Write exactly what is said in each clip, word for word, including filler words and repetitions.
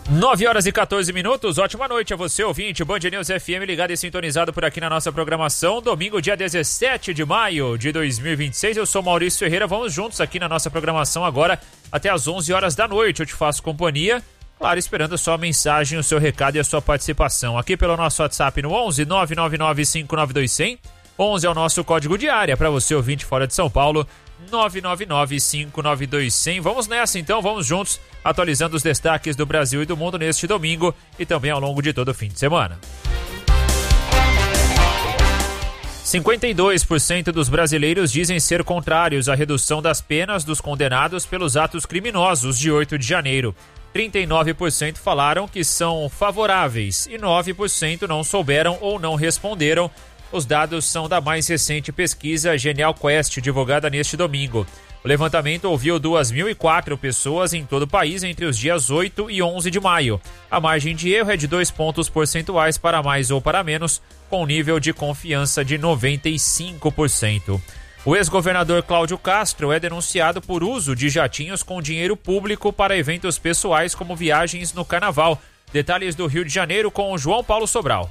nove horas e quatorze minutos, ótima noite a você, ouvinte, Band News F M ligado e sintonizado por aqui na nossa programação, domingo, dia dezessete de maio de dois mil e vinte e seis, eu sou Maurício Ferreira, vamos juntos aqui na nossa programação agora até às onze horas da noite, eu te faço companhia, claro, esperando a sua mensagem, o seu recado e a sua participação, aqui pelo nosso WhatsApp no onze nove nove nove cinco nove dois zero zero, onze é o nosso código de área para você, ouvinte fora de São Paulo, nove nove nove cinco nove dois zero zero. Vamos nessa então, vamos juntos atualizando os destaques do Brasil e do mundo neste domingo e também ao longo de todo o fim de semana. cinquenta e dois por cento dos brasileiros dizem ser contrários à redução das penas dos condenados pelos atos criminosos de oito de janeiro. trinta e nove por cento falaram que são favoráveis e nove por cento não souberam ou não responderam. Os dados são da mais recente pesquisa Genial Quest, divulgada neste domingo. O levantamento ouviu duas mil e quatro pessoas em todo o país entre os dias oito e onze de maio. A margem de erro é de dois pontos percentuais para mais ou para menos, com nível de confiança de noventa e cinco por cento. O ex-governador Cláudio Castro é denunciado por uso de jatinhos com dinheiro público para eventos pessoais como viagens no Carnaval. Detalhes do Rio de Janeiro com o João Paulo Sobral.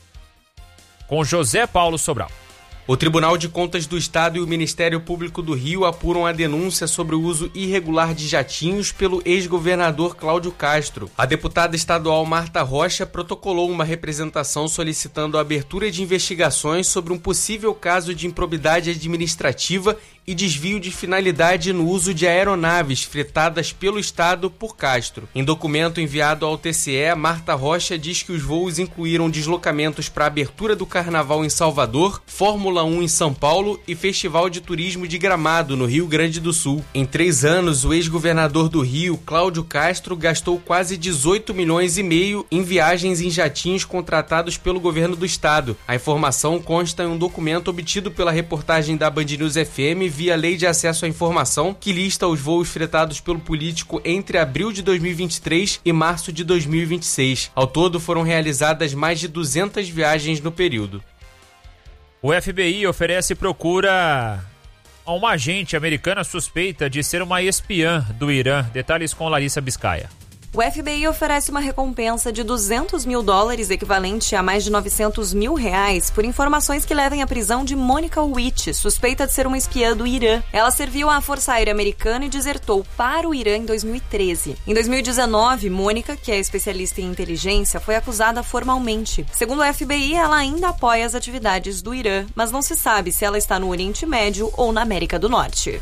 Com José Paulo Sobral. O Tribunal de Contas do Estado e o Ministério Público do Rio apuram a denúncia sobre o uso irregular de jatinhos pelo ex-governador Cláudio Castro. A deputada estadual Marta Rocha protocolou uma representação solicitando a abertura de investigações sobre um possível caso de improbidade administrativa e desvio de finalidade no uso de aeronaves fretadas pelo Estado por Castro. Em documento enviado ao T C E, Marta Rocha diz que os voos incluíram deslocamentos para a abertura do Carnaval em Salvador, Fórmula um em São Paulo e Festival de Turismo de Gramado, no Rio Grande do Sul. Em três anos, o ex-governador do Rio, Cláudio Castro, gastou quase dezoito milhões e meio em viagens em jatinhos contratados pelo governo do Estado. A informação consta em um documento obtido pela reportagem da Band News F M via Lei de Acesso à Informação, que lista os voos fretados pelo político entre abril de dois mil e vinte e três e março de dois mil e vinte e seis. Ao todo, foram realizadas mais de duzentas viagens no período. O F B I oferece procura a uma agente americana suspeita de ser uma espiã do Irã. Detalhes com Larissa Biscaia. O F B I oferece uma recompensa de duzentos mil dólares, equivalente a mais de novecentos mil reais, por informações que levem à prisão de Monica Witt, suspeita de ser uma espiã do Irã. Ela serviu à Força Aérea Americana e desertou para o Irã em dois mil e treze. Em dois mil e dezenove, Mônica, que é especialista em inteligência, foi acusada formalmente. Segundo o F B I, ela ainda apoia as atividades do Irã, mas não se sabe se ela está no Oriente Médio ou na América do Norte.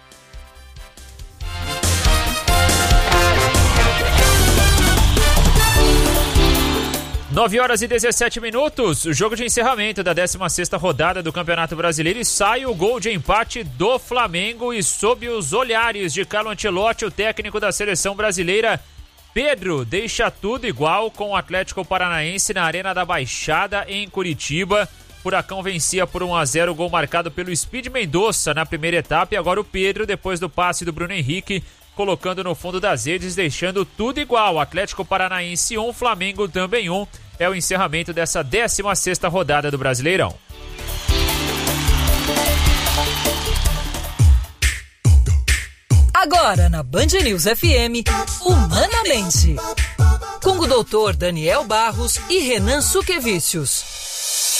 nove horas e dezessete minutos, o jogo de encerramento da décima sexta rodada do Campeonato Brasileiro e sai o gol de empate do Flamengo e sob os olhares de Carlo Ancelotti, o técnico da seleção brasileira, Pedro deixa tudo igual com o Atlético Paranaense na Arena da Baixada em Curitiba. Furacão vencia por um a zero, gol marcado pelo Speed Mendonça na primeira etapa e agora o Pedro, depois do passe do Bruno Henrique, colocando no fundo das redes, deixando tudo igual. Atlético Paranaense um, Flamengo também um. É o encerramento dessa décima sexta rodada do Brasileirão. Agora na Band News F M, Humanamente, com o doutor Daniel Barros e Renan Suquevicius.